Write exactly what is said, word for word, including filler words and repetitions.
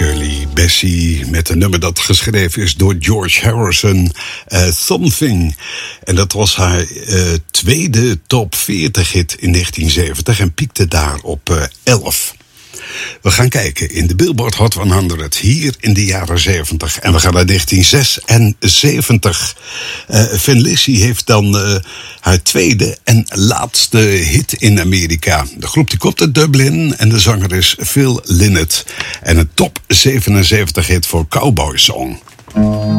Shirley Bassey met een nummer dat geschreven is door George Harrison, uh, Something. En dat was haar uh, tweede top veertig hit in negentien zeventig en piekte daar op uh, elf. We gaan kijken in de Billboard Hot honderd hier in de jaren zeventig. En we gaan naar negentien zesenzeventig. Uh, Thin Lizzy heeft dan uh, haar tweede en laatste hit in Amerika. De groep die komt uit Dublin en de zanger is Phil Lynott. En een top zevenenzeventig hit voor Cowboy Song.